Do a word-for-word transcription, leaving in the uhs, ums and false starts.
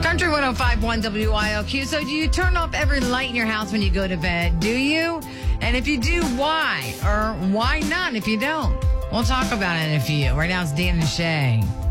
Country one oh five point one W I L Q. So do you turn off every light in your house when you go to bed? Do you? And if you do, why? Or why not if you don't? We'll talk about it in a few. Right now it's Dan and Shay.